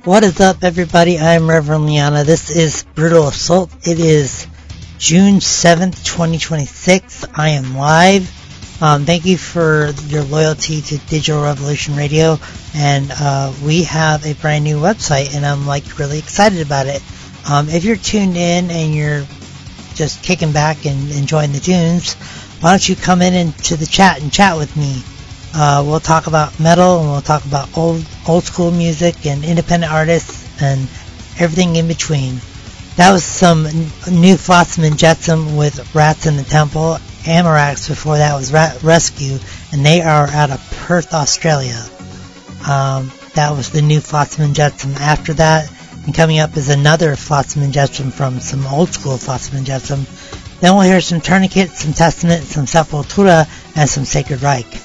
What is up, everybody? I'm Reverend Liana. This is Brutal Assault. It is June 7th, 2026. I am live. Thank you for your loyalty to Digital Revolution Radio. And we have a brand new website, and I'm really excited about it. If you're tuned in and you're just kicking back and enjoying the tunes, why don't you come in into the chat and chat with me? We'll talk about metal, and we'll talk about old school music and independent artists and everything in between. That was some new Flotsam and Jetsam with Rats in the Temple. Amarax before that was Rescue, and they are out of Perth, Australia. That was the new Flotsam and Jetsam. After that, and coming up is another Flotsam and Jetsam from some old school Flotsam and Jetsam. Then we'll hear some Tourniquet, some Testament, some Sepultura, and some Sacred Reich.